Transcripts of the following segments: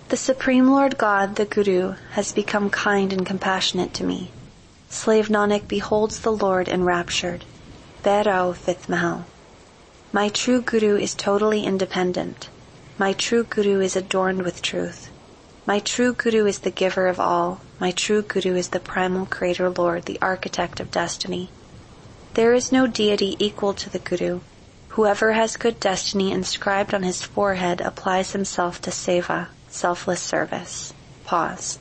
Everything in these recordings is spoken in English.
The Supreme Lord God, the Guru, has become kind and compassionate to me. Slave Nanak beholds the Lord enraptured. Bhairao, 5th Mahal. My true Guru is totally independent. My true Guru is adorned with truth. My true Guru is the giver of all. My true Guru is the primal Creator Lord, the architect of destiny. There is no deity equal to the Guru. Whoever has good destiny inscribed on his forehead applies himself to seva, selfless service. Pause.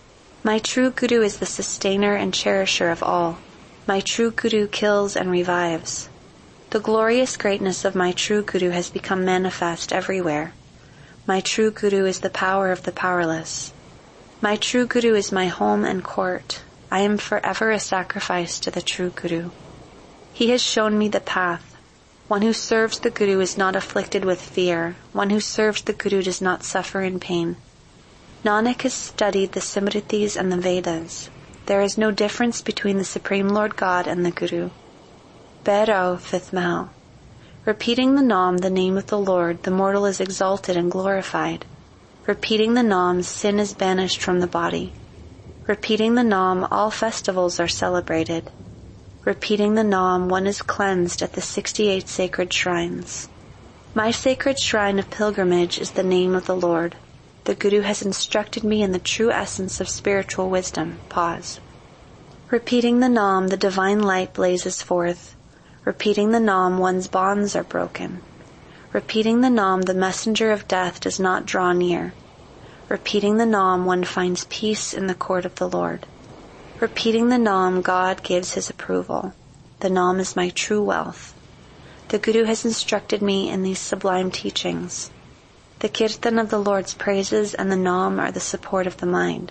My true Guru is the sustainer and cherisher of all. My true Guru kills and revives. The glorious greatness of my true Guru has become manifest everywhere. My true Guru is the power of the powerless. My true Guru is my home and court. I am forever a sacrifice to the true Guru. He has shown me the path. One who serves the Guru is not afflicted with fear. One who serves the Guru does not suffer in pain. Nanak has studied the Simritis and the Vedas. There is no difference between the Supreme Lord God and the Guru. Bhairao, 5th Mahal. Repeating the Nam, the name of the Lord, the mortal is exalted and glorified. Repeating the Nam, sin is banished from the body. Repeating the Nam, all festivals are celebrated. Repeating the Nam, one is cleansed at the 68 sacred shrines. My sacred shrine of pilgrimage is the name of the Lord. The Guru has instructed me in the true essence of spiritual wisdom. Pause. Repeating the Nam, the divine light blazes forth. Repeating the Nam, one's bonds are broken. Repeating the Nam, the messenger of death does not draw near. Repeating the Nam, one finds peace in the court of the Lord. Repeating the Nam, God gives his approval. The Nam is my true wealth. The Guru has instructed me in these sublime teachings. The Kirtan of the Lord's praises and the Nam are the support of the mind.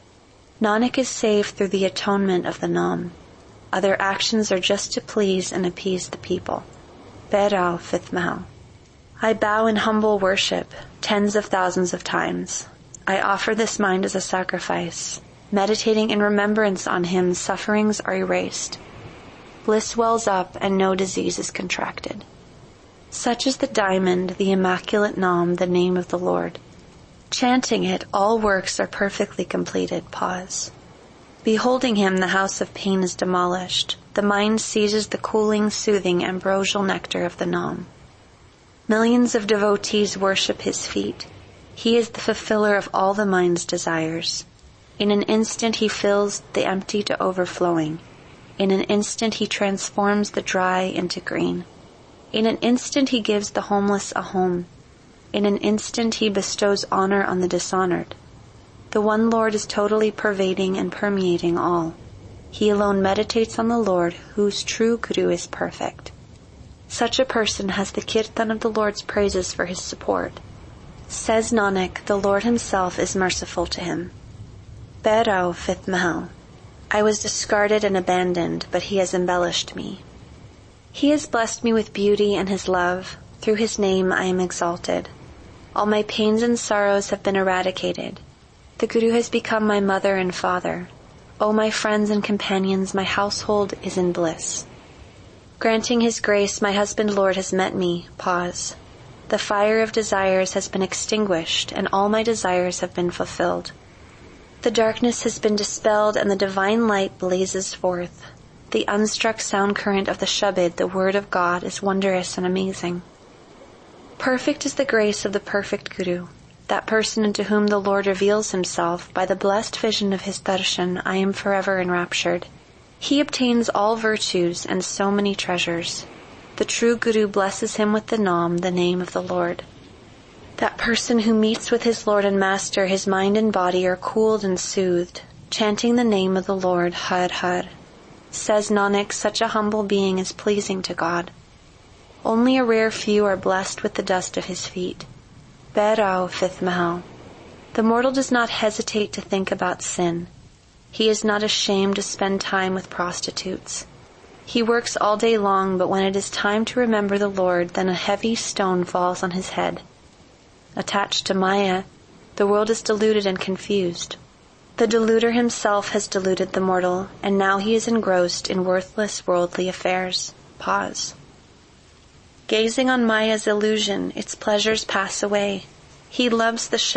Nanak is saved through the atonement of the Nam. Other actions are just to please and appease the people. Bhairao, 5th Mahal. I bow in humble worship, tens of thousands of times. I offer this mind as a sacrifice. Meditating in remembrance on him, sufferings are erased. Bliss wells up and no disease is contracted. Such is the diamond, the immaculate Nam, the name of the Lord. Chanting it, all works are perfectly completed. Pause. Beholding him, the house of pain is demolished. The mind seizes the cooling, soothing, ambrosial nectar of the Nam. Millions of devotees worship his feet. He is the fulfiller of all the mind's desires. In an instant he fills the empty to overflowing. In an instant he transforms the dry into green. In an instant he gives the homeless a home. In an instant he bestows honor on the dishonored. The one Lord is totally pervading and permeating all. He alone meditates on the Lord, whose true Guru is perfect. Such a person has the Kirtan of the Lord's praises for his support. Says Nanak, the Lord himself is merciful to him. Bhairao, 5th Mahal. I was discarded and abandoned, but he has embellished me. He has blessed me with beauty and his love. Through his name I am exalted. All my pains and sorrows have been eradicated. The Guru has become my mother and father. O my friends and companions, my household is in bliss. Granting his grace, my husband Lord has met me. Pause. The fire of desires has been extinguished, and all my desires have been fulfilled. The darkness has been dispelled, and the divine light blazes forth. The unstruck sound current of the Shabad, the word of God, is wondrous and amazing. Perfect is the grace of the perfect Guru. That person into whom the Lord reveals himself, by the blessed vision of his darshan, I am forever enraptured. He obtains all virtues and so many treasures. The true Guru blesses him with the Nam, the name of the Lord. That person who meets with his Lord and Master, his mind and body are cooled and soothed, chanting the name of the Lord, Har Har. Says Nanak, such a humble being is pleasing to God. Only a rare few are blessed with the dust of his feet. Bhairao, 5th Mahal. The mortal does not hesitate to think about sin. He is not ashamed to spend time with prostitutes. He works all day long, but when it is time to remember the Lord, then a heavy stone falls on his head. Attached to Maya, the world is deluded and confused. The deluder himself has deluded the mortal, and now he is engrossed in worthless worldly affairs. Pause. Gazing on Maya's illusion, its pleasures pass away. He loves the